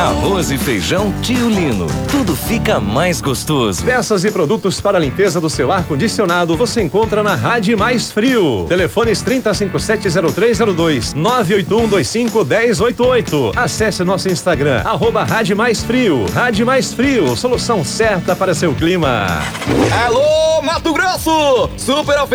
Arroz e feijão Tio Lino. Tudo fica mais gostoso. Peças e produtos para a limpeza do seu ar-condicionado você encontra na Rádio Mais Frio. Telefones 30570302, 981251088. Acesse nosso Instagram, @Rádio Mais Frio. Rádio Mais Frio, solução certa para seu clima. Alô, Mato Grosso! Super